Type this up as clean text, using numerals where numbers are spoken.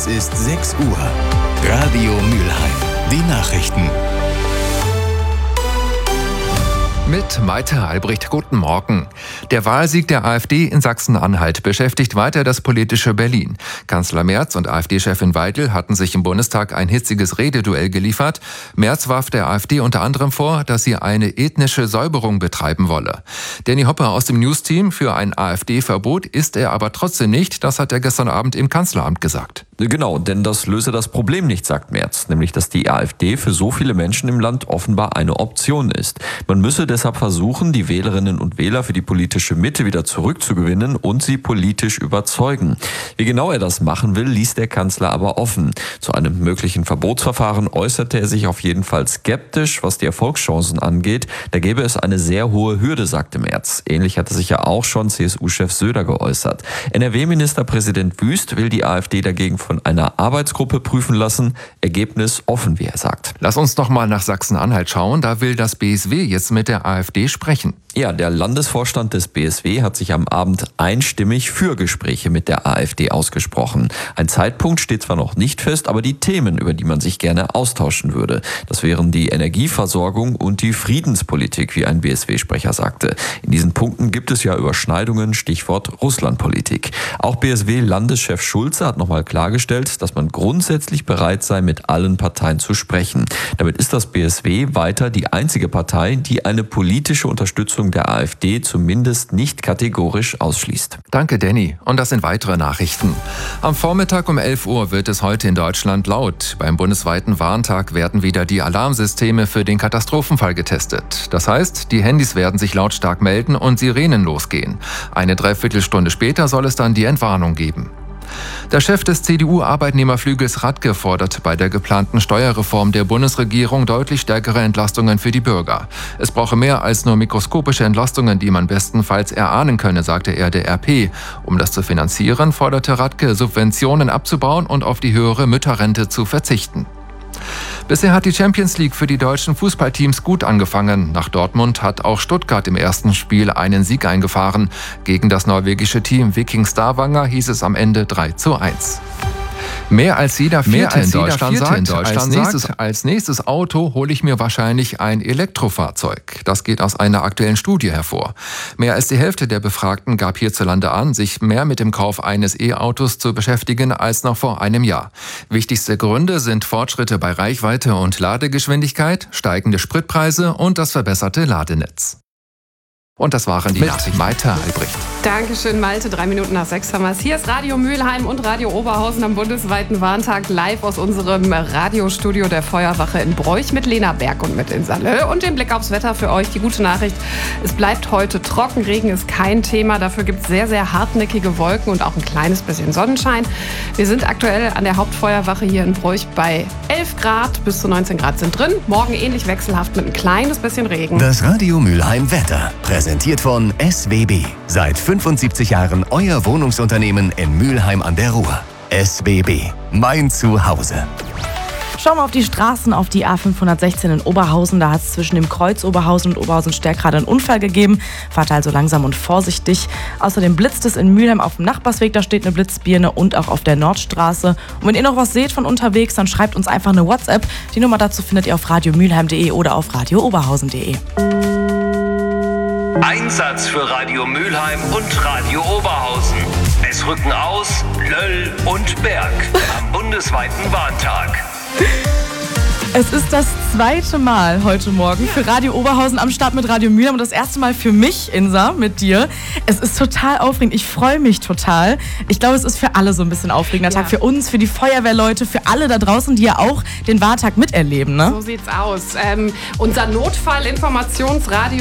Es ist 6 Uhr. Radio Mülheim. Die Nachrichten. Mit Maite Albrecht, guten Morgen. Der Wahlsieg der AfD in Sachsen-Anhalt beschäftigt weiter das politische Berlin. Kanzler Merz und AfD-Chefin Weidel hatten sich im Bundestag ein hitziges Rededuell geliefert. Merz warf der AfD unter anderem vor, dass sie eine ethnische Säuberung betreiben wolle. Danny Hopper aus dem News-Team: für ein AfD-Verbot ist er aber trotzdem nicht. Das hat er gestern Abend im Kanzleramt gesagt. Genau, denn das löse das Problem nicht, sagt Merz. Nämlich, dass die AfD für so viele Menschen im Land offenbar eine Option ist. Man müsse deshalb versuchen, die Wählerinnen und Wähler für die politische Mitte wieder zurückzugewinnen und sie politisch überzeugen. Wie genau er das machen will, ließ der Kanzler aber offen. Zu einem möglichen Verbotsverfahren äußerte er sich auf jeden Fall skeptisch, was die Erfolgschancen angeht. Da gäbe es eine sehr hohe Hürde, sagte Merz. Ähnlich hatte sich ja auch schon CSU-Chef Söder geäußert. NRW-Ministerpräsident Wüst will die AfD dagegen von einer Arbeitsgruppe prüfen lassen. Ergebnis offen, wie er sagt. Lass uns noch mal nach Sachsen-Anhalt schauen. Da will das BSW jetzt mit der AfD sprechen. Ja, der Landesvorstand des BSW hat sich am Abend einstimmig für Gespräche mit der AfD ausgesprochen. Ein Zeitpunkt steht zwar noch nicht fest, aber die Themen, über die man sich gerne austauschen würde, das wären die Energieversorgung und die Friedenspolitik, wie ein BSW-Sprecher sagte. In diesen Punkten gibt es ja Überschneidungen, Stichwort Russlandpolitik. Auch BSW-Landeschef Schulze hat nochmal klargestellt, dass man grundsätzlich bereit sei, mit allen Parteien zu sprechen. Damit ist das BSW weiter die einzige Partei, die eine politische Unterstützung der AfD zumindest nicht kategorisch ausschließt. Danke, Danny. Und das sind weitere Nachrichten. Am Vormittag um 11 Uhr wird es heute in Deutschland laut. Beim bundesweiten Warntag werden wieder die Alarmsysteme für den Katastrophenfall getestet. Das heißt, die Handys werden sich lautstark melden und Sirenen losgehen. Eine Dreiviertelstunde später soll es dann die Entwarnung geben. Der Chef des CDU-Arbeitnehmerflügels Radke fordert bei der geplanten Steuerreform der Bundesregierung deutlich stärkere Entlastungen für die Bürger. Es brauche mehr als nur mikroskopische Entlastungen, die man bestenfalls erahnen könne, sagte er der RP. Um das zu finanzieren, forderte Radke, Subventionen abzubauen und auf die höhere Mütterrente zu verzichten. Bisher hat die Champions League für die deutschen Fußballteams gut angefangen. Nach Dortmund hat auch Stuttgart im ersten Spiel einen Sieg eingefahren. Gegen das norwegische Team Viking Stavanger hieß es am Ende 3:1. Mehr als jeder Vierte in Deutschland sagt, als nächstes Auto hole ich mir wahrscheinlich ein Elektrofahrzeug. Das geht aus einer aktuellen Studie hervor. Mehr als die Hälfte der Befragten gab hierzulande an, sich mehr mit dem Kauf eines E-Autos zu beschäftigen als noch vor einem Jahr. Wichtigste Gründe sind Fortschritte bei Reichweite und Ladegeschwindigkeit, steigende Spritpreise und das verbesserte Ladenetz. Und das waren die Nachrichten. Maite Albrecht. Dankeschön, Malte. 6:03 haben wir es. Hier ist Radio Mülheim und Radio Oberhausen am bundesweiten Warntag live aus unserem Radiostudio der Feuerwache in Broich mit Lena Berg und mit in Salle. Und den Blick aufs Wetter für euch. Die gute Nachricht: Es bleibt heute trocken. Regen ist kein Thema. Dafür gibt es sehr, sehr hartnäckige Wolken und auch ein kleines bisschen Sonnenschein. Wir sind aktuell an der Hauptfeuerwache hier in Broich bei 11 Grad. Bis zu 19 Grad sind drin. Morgen ähnlich wechselhaft mit ein kleines bisschen Regen. Das Radio Mülheim Wetter. Präsentiert von SWB. Seit 75 Jahren euer Wohnungsunternehmen in Mülheim an der Ruhr. SWB. Mein Zuhause. Schauen wir auf die Straßen, auf die A516 in Oberhausen. Da hat es zwischen dem Kreuz Oberhausen und Oberhausen-Stärk gerade einen Unfall gegeben. Fahrt also langsam und vorsichtig. Außerdem blitzt es in Mülheim auf dem Nachbarsweg. Da steht eine Blitzbirne und auch auf der Nordstraße. Und wenn ihr noch was seht von unterwegs, dann schreibt uns einfach eine WhatsApp. Die Nummer dazu findet ihr auf radiomülheim.de oder auf radiooberhausen.de. Einsatz für Radio Mülheim und Radio Oberhausen. Es rücken aus Löll und Berg am bundesweiten Warntag. Es ist das zweite Mal heute Morgen für Radio Oberhausen am Start mit Radio Mülheim und das erste Mal für mich, Insa, mit dir. Es ist total aufregend. Ich freue mich total. Ich glaube, es ist für alle so ein bisschen aufregender Tag. Für uns, für die Feuerwehrleute, für alle da draußen, die ja auch den Warntag miterleben. Ne? So sieht's aus. Unser Notfallinformationsradio